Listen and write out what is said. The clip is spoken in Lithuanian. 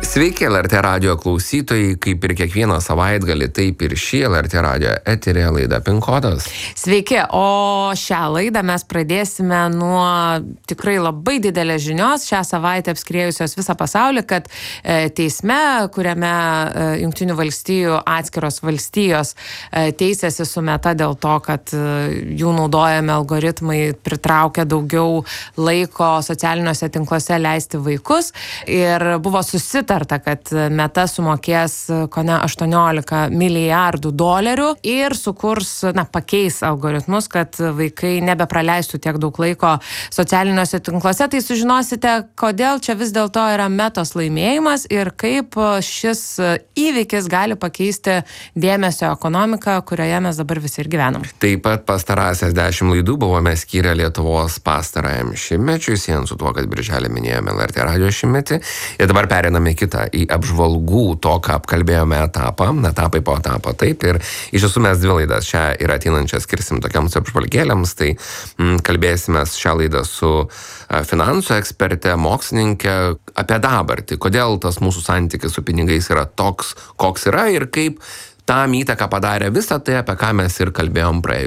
Sveiki, LRT radio klausytojai, kaip ir kiekvieną savaitgalį, taip ir šį LRT radio eterį laida PIN kodas. Sveiki, o šią laidą mes pradėsime nuo tikrai labai didelės žinios, šią savaitę apskriejusios visą pasaulį, kad teisme, kuriame Jungtinių valstijų atskiros valstijos teisėsi su Meta dėl to, kad jų naudojami algoritmai pritraukia daugiau laiko socialiniuose tinkluose leisti vaikus ir buvo susitarta, kad Meta sumokės kone 18 milijardų dolerių ir sukurs, pakeis algoritmus, kad vaikai nebepraleistų tiek daug laiko socialiniuose tinkluose. Tai sužinosite, kodėl čia vis dėlto yra Metos laimėjimas ir kaip šis įvykis gali pakeisti dėmesio ekonomiką, kurioje mes dabar visi ir gyvenam. Taip pat pastarąsias 10 laidų buvome skyrę Lietuvos pastarajam šimtmečiui, siejant su tuo, kad birželį minėjome LRT radio šimtmetį. Ir dabar pereiname kitą į apžvalgų to, ką apkalbėjome etapai po etapo. Taip, ir iš tiesų mes 2 laidas šią ir ateinančią skirsim tokiams apžvalgėliams. Tai kalbėsime šią laidą su finansų eksperte, mokslininkė apie dabartį. Kodėl tas mūsų santykis su pinigais yra toks, koks yra ir kaip tam įtaką padarė visą tai, apie ką mes ir kalbėjom praėjusią